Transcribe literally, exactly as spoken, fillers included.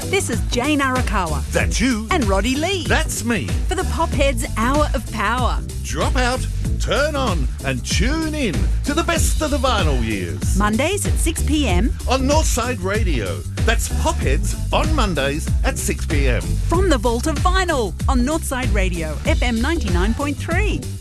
This is Jane Arakawa. That's you. And Roddy Lee. That's me. For the Popheads Hour of Power. Drop out, turn on and tune in to the best of the vinyl years. Mondays at six p m. On Northside Radio. That's Popheads on Mondays at six p m. From the Vault of Vinyl on Northside Radio, F M ninety-nine point three.